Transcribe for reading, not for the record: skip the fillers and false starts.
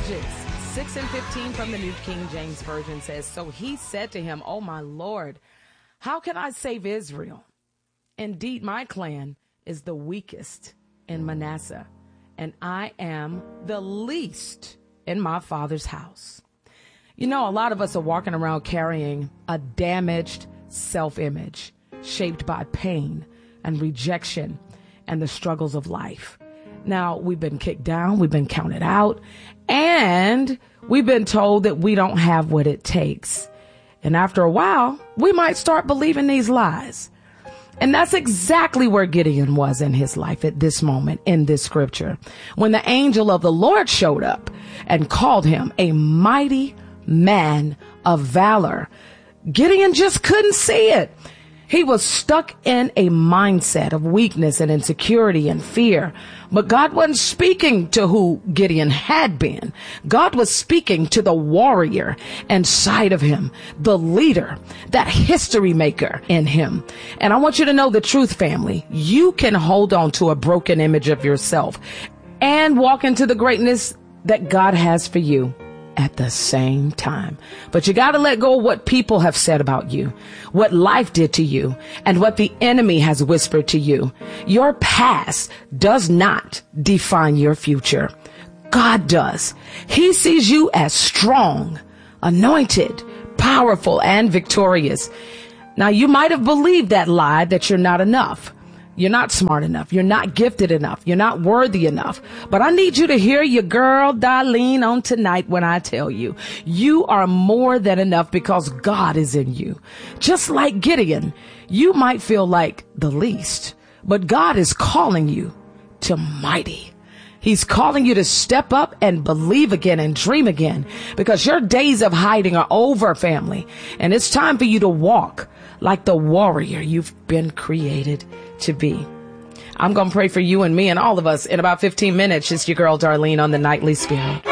Judges 6:15 from the New King James Version says, "So he said to him, 'Oh my Lord, how can I save Israel? Indeed, my clan is the weakest in Manasseh, and I am the least in my father's house.'" You know, a lot of us are walking around carrying a damaged self-image shaped by pain and rejection and the struggles of life. Now, we've been kicked down, we've been counted out, and we've been told that we don't have what it takes. And after a while, we might start believing these lies. And that's exactly where Gideon was in his life at this moment in this scripture, when the angel of the Lord showed up and called him a mighty man of valor. Gideon just couldn't see it. He was stuck in a mindset of weakness and insecurity and fear. But God wasn't speaking to who Gideon had been. God was speaking to the warrior inside of him, the leader, that history maker in him. And I want you to know the truth, family. You can hold on to a broken image of yourself and walk into the greatness that God has for you at the same time. But you got to let go of what people have said about you, what life did to you, and what the enemy has whispered to you. Your past does not define your future. God does. He sees you as strong, anointed, powerful, and victorious. Now, you might have believed that lie that you're not enough. You're not smart enough. You're not gifted enough. You're not worthy enough. But I need you to hear your girl, Darlene, on tonight when I tell you, you are more than enough because God is in you. Just like Gideon, you might feel like the least, but God is calling you to mighty. He's calling you to step up and believe again and dream again, because your days of hiding are over, family. And it's time for you to walk like the warrior you've been created to be. I'm going to pray for you and me and all of us in about 15 minutes. It's your girl, Darlene, on the Nightly Spirit.